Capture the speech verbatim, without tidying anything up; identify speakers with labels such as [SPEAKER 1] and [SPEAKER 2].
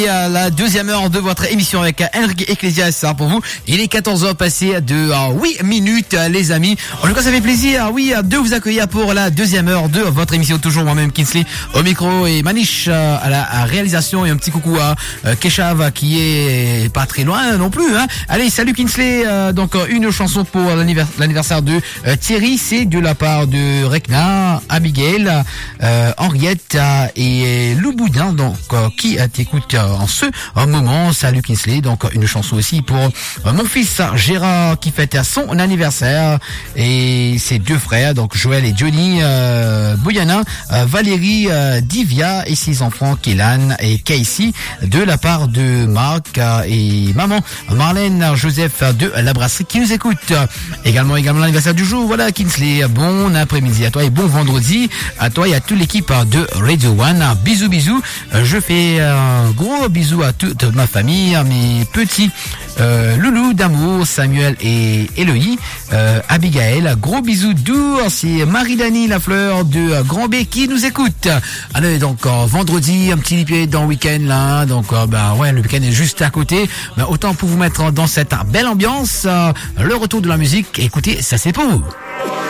[SPEAKER 1] À la deuxième heure de votre émission avec Enrique Ecclesias pour vous. Il est quatorze heures passées de huit minutes, les amis. En tout cas, ça fait plaisir, oui, de vous accueillir pour la deuxième heure de votre émission. Toujours moi-même, Kinsley, au micro, et Manish à la réalisation. Et un petit coucou à Keshav qui est pas très loin non plus. Hein. Allez, salut Kinsley. Donc, une chanson pour l'anniversaire de Thierry. C'est de la part de Rekna, Abigail, euh, Henriette et Lou Boudin. Donc, qui t'écoute en ce moment. Salut Kinsley. Donc une chanson aussi pour euh, mon fils Gérard qui fête son anniversaire et ses deux frères, donc Joël et Johnny, euh, Boyana, euh, Valérie, euh, Divya et ses enfants Kélan et Casey de la part de Marc euh, et maman Marlène Joseph de la brasserie qui nous écoute. Également également l'anniversaire du jour. Voilà Kinsley. Bon après-midi à toi et bon vendredi à toi et à toute l'équipe de Radio One. Bisous bisous. Je fais un gros bisous à toute ma famille, à mes petits euh, loulous d'amour, Samuel et Eloï, euh, Abigail. Gros bisous doux, c'est Marie-Dani Lafleur de euh, Grand B qui nous écoute. Allez, donc euh, vendredi, un petit pied dans le week-end là, donc euh, bah ouais, le week-end est juste à côté. Bah, autant pour vous mettre dans cette belle ambiance, euh, le retour de la musique. Écoutez, ça c'est pour vous.